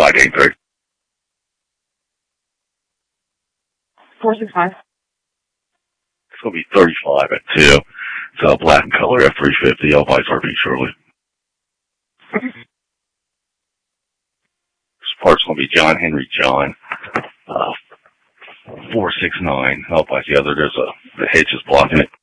game 3. 465. It's going to be 35 at 2. It's black and color F350. I'll buy RV shortly. This part's going to be John Henry John. 469. I'll buy the other. The hedge is blocking it.